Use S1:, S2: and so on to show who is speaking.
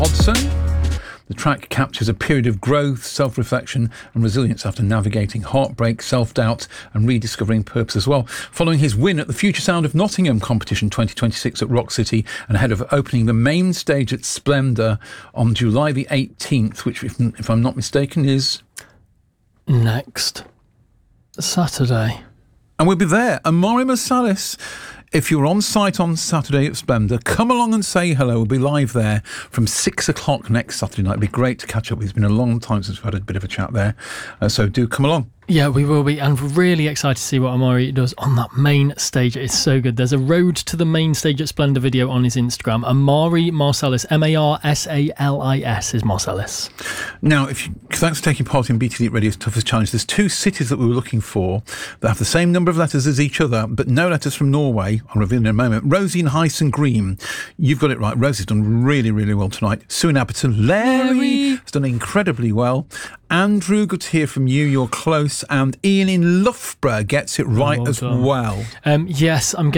S1: Hodson. The track captures a period of growth, self-reflection and resilience after navigating heartbreak, self-doubt and rediscovering purpose as well. Following his win at the Future Sound of Nottingham competition 2026 at Rock City and ahead of opening the main stage at Splendour on July the 18th, which, if I'm not mistaken, is...
S2: next Saturday.
S1: And we'll be there. Amaury Marsalis, if you're on site on Saturday at Splendour, come along and say hello. We'll be live there from 6 o'clock next Saturday night. It'd be great to catch up. It's been a long time since we've had a bit of a chat there. So do come along.
S2: Yeah, we will be, and we're really excited to see what Amaury does on that main stage. It's so good. There's a Road to the Main Stage at Splendour video on his Instagram. Amaury Marsalis, Marsalis is Marsalis.
S1: Now, thanks for taking part in BT Elite Radio's Toughest Challenge. There's two cities that we were looking for that have the same number of letters as each other, but no letters from Norway. I'll reveal in a moment. Rosie and Hyson Green. You've got it right. Rosie's done really, really well tonight. Sue in Abberton. Larry has done incredibly well. Andrew, good to hear from you. You're close. And Ian in Loughborough gets it right as well.
S2: Yes, I'm going